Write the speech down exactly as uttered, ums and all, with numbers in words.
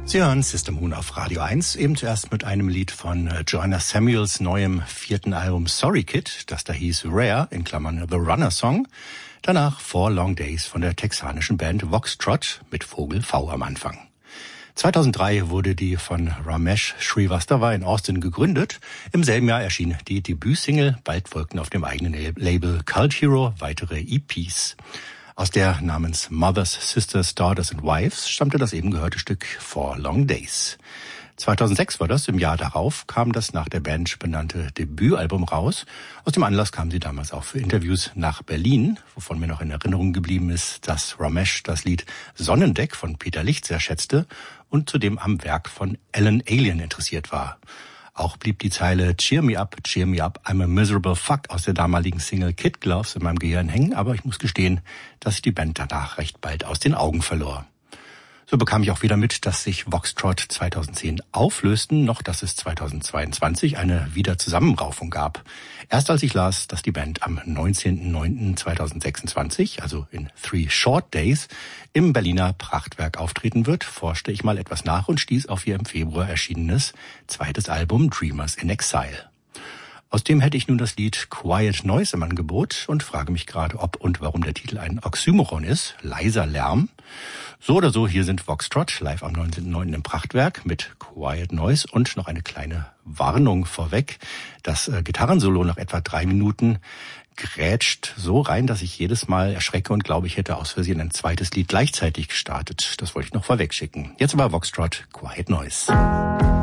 Sie hören System Moon auf Radio eins, eben zuerst mit einem Lied von Joanna Samuels neuem vierten Album Sorry Kid, das da hieß Rare, in Klammern The Runner Song. Danach Four Long Days von der texanischen Band Voxtrot mit Vogel V am Anfang. zweitausenddrei wurde die von Ramesh Srivastava in Austin gegründet. Im selben Jahr erschien die Debütsingle, bald folgten auf dem eigenen Label Cult Hero weitere E Ps. Aus der namens Mothers, Sisters, Daughters and Wives stammte das eben gehörte Stück Four Long Days. zweitausendsechs war das, im Jahr darauf kam das nach der Band benannte Debütalbum raus. Aus dem Anlass kamen sie damals auch für Interviews nach Berlin, wovon mir noch in Erinnerung geblieben ist, dass Ramesh das Lied Sonnendeck von Peter Licht sehr schätzte und zudem am Werk von Alan Alien interessiert war. Auch blieb die Zeile Cheer me up, cheer me up, I'm a miserable fuck aus der damaligen Single Kid Gloves in meinem Gehirn hängen, aber ich muss gestehen, dass ich die Band danach recht bald aus den Augen verlor. So bekam ich auch wieder mit, dass sich Voxtrot zweitausendzehn auflösten, noch dass es zweitausendzweiundzwanzig eine Wiederzusammenraufung gab. Erst als ich las, dass die Band am neunzehnten neunten zweitausendsechsundzwanzig, also in Three Short Days, im Berliner Prachtwerk auftreten wird, forschte ich mal etwas nach und stieß auf ihr im Februar erschienenes zweites Album Dreamers in Exile. Aus dem hätte ich nun das Lied Quiet Noise im Angebot und frage mich gerade, ob und warum der Titel ein Oxymoron ist, leiser Lärm. So oder so, hier sind Voxtrot live am neunzehnten neunten im Prachtwerk mit Quiet Noise und noch eine kleine Warnung vorweg. Das äh, Gitarrensolo nach etwa drei Minuten grätscht so rein, dass ich jedes Mal erschrecke und glaube, ich hätte aus Versehen ein zweites Lied gleichzeitig gestartet. Das wollte ich noch vorweg schicken. Jetzt aber Voxtrot, Quiet Noise.